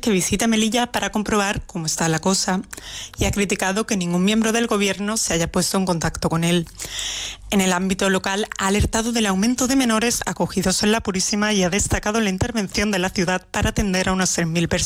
que visite Melilla para comprobar cómo está la cosa y ha criticado que ningún miembro del Gobierno se haya puesto en contacto con él. En el ámbito local ha alertado del aumento de menores acogidos en La Purísima y ha destacado la intervención de la ciudad para atender a unas 3.000 personas.